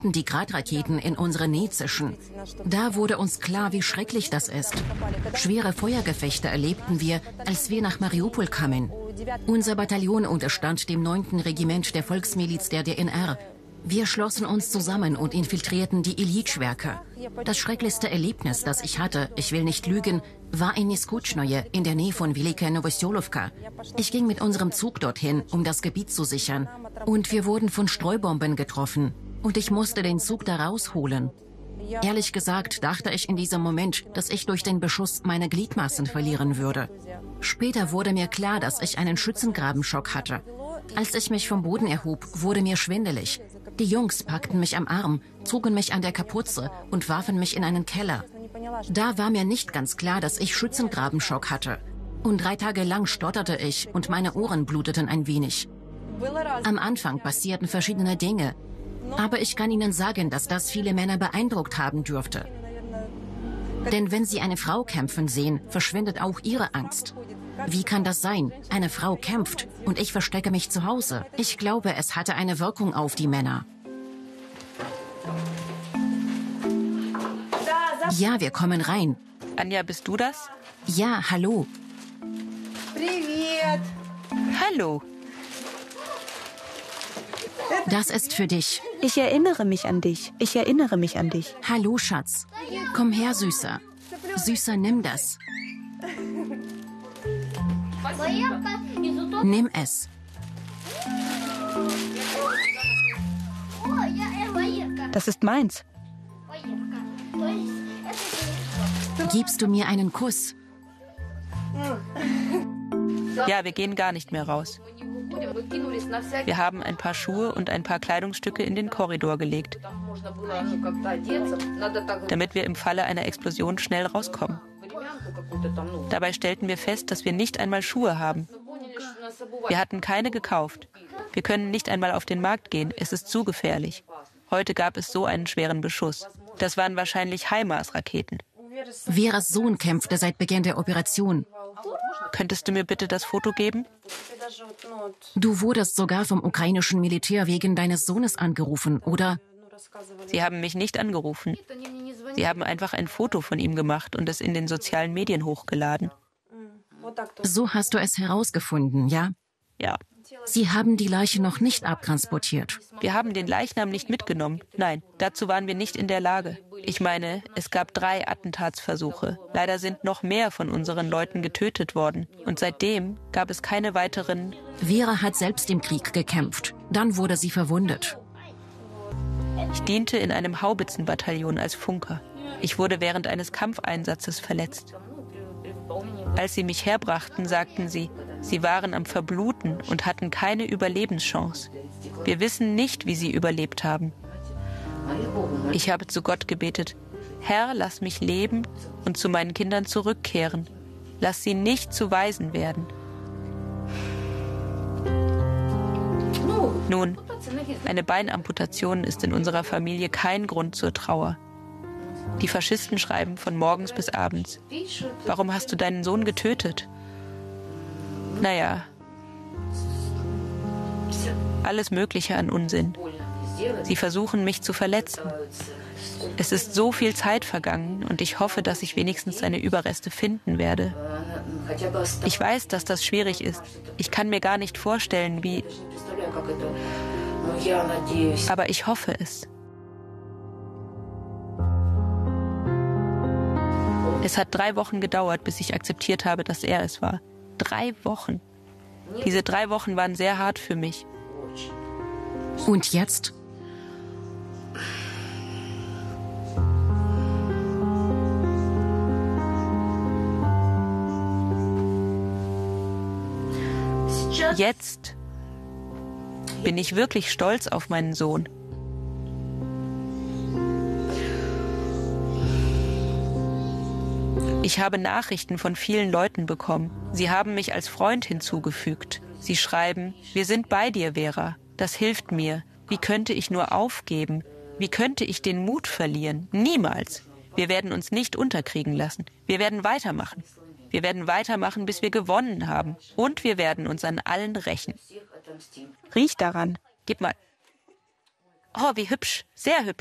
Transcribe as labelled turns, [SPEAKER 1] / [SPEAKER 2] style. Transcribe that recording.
[SPEAKER 1] die Gradraketen in unsere Nähe zischen. Da wurde uns klar, wie schrecklich das ist. Schwere Feuergefechte erlebten wir, als wir nach Mariupol kamen. Unser Bataillon unterstand dem 9. Regiment der Volksmiliz der DNR. Wir schlossen uns zusammen und infiltrierten die Ilyich-Werke. Das schrecklichste Erlebnis, das ich hatte, ich will nicht lügen, war in Neskutschnoje in der Nähe von Velika Novoselowka. Ich ging mit unserem Zug dorthin, um das Gebiet zu sichern. Und wir wurden von Streubomben getroffen. Und ich musste den Zug da rausholen. Ehrlich gesagt dachte ich in diesem Moment, dass ich durch den Beschuss meine Gliedmaßen verlieren würde. Später wurde mir klar, dass ich einen Schützengrabenschock hatte. Als ich mich vom Boden erhob, wurde mir schwindelig. Die Jungs packten mich am Arm, zogen mich an der Kapuze und warfen mich in einen Keller. Da war mir nicht ganz klar, dass ich Schützengrabenschock hatte. Und 3 Tage lang stotterte ich und meine Ohren bluteten ein wenig. Am Anfang passierten verschiedene Dinge. Aber ich kann Ihnen sagen, dass das viele Männer beeindruckt haben dürfte. Denn wenn sie eine Frau kämpfen sehen, verschwindet auch ihre Angst. Wie kann das sein? Eine Frau kämpft und ich verstecke mich zu Hause. Ich glaube, es hatte eine Wirkung auf die Männer. Ja, wir kommen rein.
[SPEAKER 2] Anja, bist du das?
[SPEAKER 1] Ja, hallo.
[SPEAKER 2] Hallo.
[SPEAKER 1] Das ist für dich.
[SPEAKER 3] Ich erinnere mich an dich. Ich erinnere mich an dich.
[SPEAKER 1] Hallo, Schatz. Komm her, Süßer. Süßer, nimm das. Nimm es.
[SPEAKER 3] Das ist meins.
[SPEAKER 1] Gibst du mir einen Kuss?
[SPEAKER 2] Ja, wir gehen gar nicht mehr raus. Wir haben ein paar Schuhe und ein paar Kleidungsstücke in den Korridor gelegt, damit wir im Falle einer Explosion schnell rauskommen. Dabei stellten wir fest, dass wir nicht einmal Schuhe haben. Wir hatten keine gekauft. Wir können nicht einmal auf den Markt gehen, es ist zu gefährlich. Heute gab es so einen schweren Beschuss. Das waren wahrscheinlich HIMARS-Raketen.
[SPEAKER 1] Veras Sohn kämpfte seit Beginn der Operation.
[SPEAKER 2] Könntest du mir bitte das Foto geben?
[SPEAKER 1] Du wurdest sogar vom ukrainischen Militär wegen deines Sohnes angerufen, oder?
[SPEAKER 2] Sie haben mich nicht angerufen. Sie haben einfach ein Foto von ihm gemacht und es in den sozialen Medien hochgeladen.
[SPEAKER 1] So hast du es herausgefunden, ja?
[SPEAKER 2] Ja.
[SPEAKER 1] Sie haben die Leiche noch nicht abtransportiert.
[SPEAKER 2] Wir haben den Leichnam nicht mitgenommen. Nein, dazu waren wir nicht in der Lage. Ich meine, es gab 3 Attentatsversuche. Leider sind noch mehr von unseren Leuten getötet worden. Und seitdem gab es keine weiteren...
[SPEAKER 1] Vera hat selbst im Krieg gekämpft. Dann wurde sie verwundet.
[SPEAKER 2] Ich diente in einem Haubitzenbataillon als Funker. Ich wurde während eines Kampfeinsatzes verletzt. Als sie mich herbrachten, sagten sie, sie waren am Verbluten und hatten keine Überlebenschance. Wir wissen nicht, wie sie überlebt haben. Ich habe zu Gott gebetet, Herr, lass mich leben und zu meinen Kindern zurückkehren. Lass sie nicht zu Waisen werden. Nun, eine Beinamputation ist in unserer Familie kein Grund zur Trauer. Die Faschisten schreiben von morgens bis abends. Warum hast du deinen Sohn getötet? Naja, alles Mögliche an Unsinn. Sie versuchen, mich zu verletzen. Es ist so viel Zeit vergangen und ich hoffe, dass ich wenigstens seine Überreste finden werde. Ich weiß, dass das schwierig ist. Ich kann mir gar nicht vorstellen, wie... Aber ich hoffe es. Es hat 3 Wochen gedauert, bis ich akzeptiert habe, dass er es war. 3 Wochen. Diese 3 Wochen waren sehr hart für mich.
[SPEAKER 1] Und jetzt?
[SPEAKER 2] Jetzt bin ich wirklich stolz auf meinen Sohn. Ich habe Nachrichten von vielen Leuten bekommen. Sie haben mich als Freund hinzugefügt. Sie schreiben, wir sind bei dir, Vera. Das hilft mir. Wie könnte ich nur aufgeben? Wie könnte ich den Mut verlieren? Niemals. Wir werden uns nicht unterkriegen lassen. Wir werden weitermachen. Wir werden weitermachen, bis wir gewonnen haben. Und wir werden uns an allen rächen.
[SPEAKER 3] Riech daran.
[SPEAKER 2] Gib mal. Oh, wie hübsch, sehr hübsch.